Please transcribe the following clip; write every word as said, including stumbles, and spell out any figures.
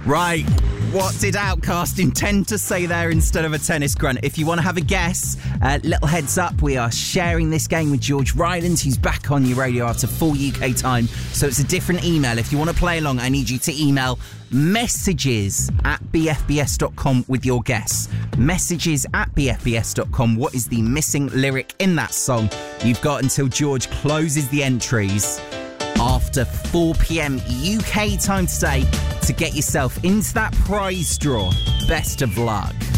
Right. What did Outkast intend to say there instead of a tennis grunt? If you want to have a guess, uh, little heads up, we are sharing this game with George Rylands, who's back on your radio after full U K time. So it's a different email. If you want to play along, I need you to email messages at b f b s dot com with your guess. Messages at b f b s dot com. What is the missing lyric in that song? You've got until George closes the entries after four p.m. U K time today to get yourself into that prize draw. Best of luck.